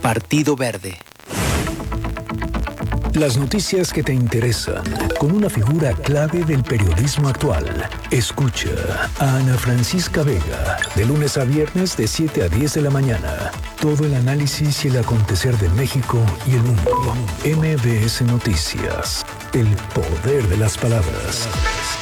Partido Verde. Las noticias que te interesan, con una figura clave del periodismo actual. Escucha a Ana Francisca Vega, de lunes a viernes de 7 a 10 de la mañana. Todo el análisis y el acontecer de México y el mundo. MBS Noticias, el poder de las palabras.